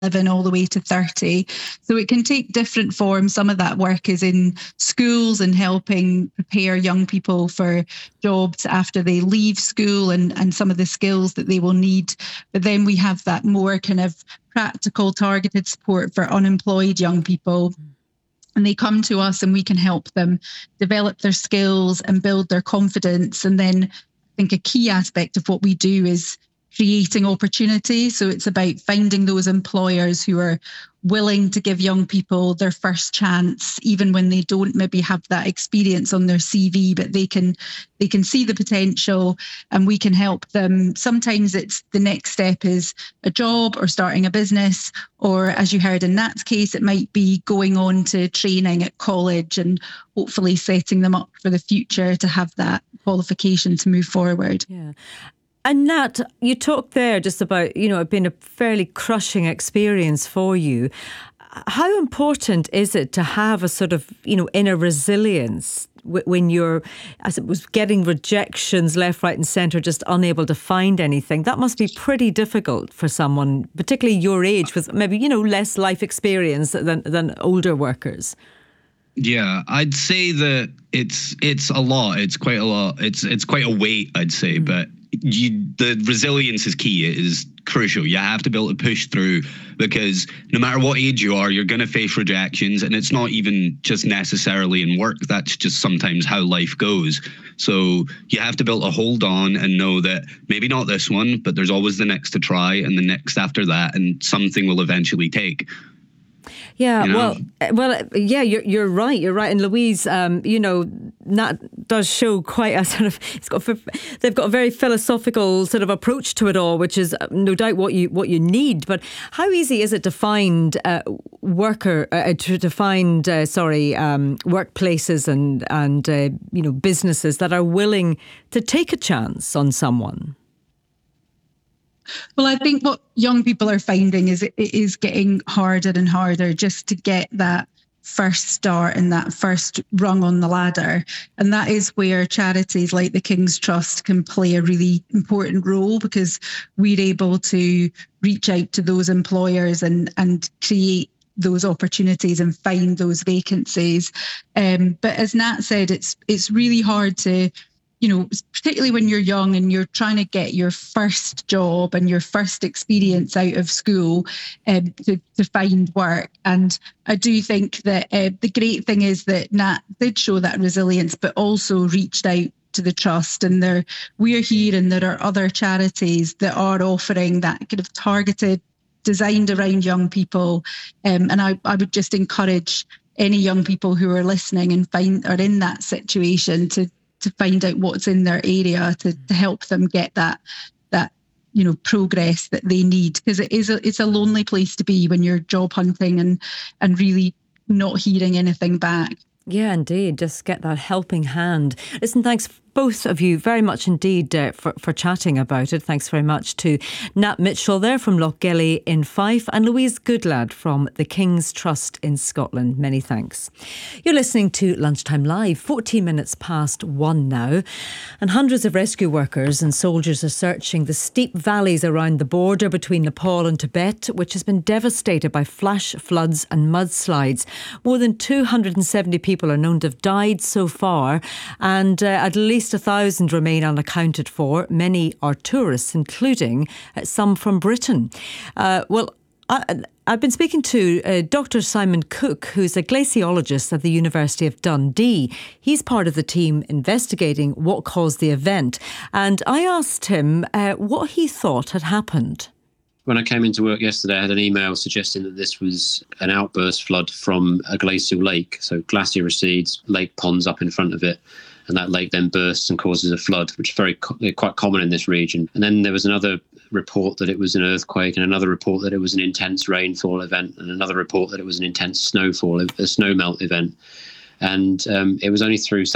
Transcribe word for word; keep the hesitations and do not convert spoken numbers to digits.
eleven all the way to thirty. So it can take different forms. Some of that work is in schools and helping prepare young people for jobs after they leave school and, and some of the skills that they will need. But then we have that more kind of practical targeted support for unemployed young people. And they come to us and we can help them develop their skills and build their confidence. And then I think a key aspect of what we do is creating opportunity. So it's about finding those employers who are willing to give young people their first chance, even when they don't maybe have that experience on their C V, but they can they can see the potential and we can help them. Sometimes it's the next step is a job or starting a business, or as you heard in Nat's case, it might be going on to training at college and hopefully setting them up for the future to have that qualification to move forward. Yeah. And Nat, you talked there just about, you know, it being a fairly crushing experience for you. How important is it to have a sort of, you know, inner resilience when you're, as it was, getting rejections left, right and centre, just unable to find anything? That must be pretty difficult for someone, particularly your age, with maybe, you know, less life experience than, than older workers. Yeah, I'd say that it's it's a lot. It's quite a lot. It's it's quite a weight, I'd say, mm. but You, the resilience is key. It is crucial. You have to be able to push through, because no matter what age you are, you're going to face rejections, and it's not even just necessarily in work. That's just sometimes how life goes. So you have to be able to hold on and know that maybe not this one, but there's always the next to try and the next after that, and something will eventually take. Yeah, you know? well, well, yeah, you're you're right. You're right. And Louise, um, you know, Nat does show quite a sort of. It's got they've got a very philosophical sort of approach to it all, which is no doubt what you what you need. But how easy is it to find uh, worker uh, to, to find uh, sorry um, workplaces and and uh, you know businesses that are willing to take a chance on someone? Well, I think what young people are finding is it is getting harder and harder just to get that first start and that first rung on the ladder. And that is where charities like the King's Trust can play a really important role, because we're able to reach out to those employers and, and create those opportunities and find those vacancies. Um, but as Nat said, it's it's really hard to, you know, particularly when you're young and you're trying to get your first job and your first experience out of school um, to, to find work. And I do think that uh, the great thing is that Nat did show that resilience, but also reached out to the Trust. And there, we're here and there are other charities that are offering that kind of targeted, designed around young people. Um, and I, I would just encourage any young people who are listening and find are in that situation to to find out what's in their area to, to help them get that, that, you know, progress that they need. Because it is a, it's a lonely place to be when you're job hunting and, and really not hearing anything back. Yeah, indeed. Just get that helping hand. Listen, thanks both of you very much indeed uh, for, for chatting about it. Thanks very much to Nat Mitchell there from Lochgelly in Fife and Louise Goodlad from the King's Trust in Scotland. Many thanks. You're listening to Lunchtime Live, fourteen minutes past one now. And hundreds of rescue workers and soldiers are searching the steep valleys around the border between Nepal and Tibet, which has been devastated by flash floods and mudslides. More than two hundred seventy people are known to have died so far, and uh, at least a thousand remain unaccounted for. Many are tourists, including uh, some from Britain. Uh, well, I, I've been speaking to uh, Doctor Simon Cook, who's a glaciologist at the University of Dundee. He's part of the team investigating what caused the event. And I asked him uh, what he thought had happened. When I came into work yesterday, I had an email suggesting that this was an outburst flood from a glacial lake. So glacier recedes, lake ponds up in front of it, and that lake then bursts and causes a flood, which is very quite common in this region. And then there was another report that it was an earthquake, and another report that it was an intense rainfall event, and another report that it was an intense snowfall, a snowmelt event. And um, it was only through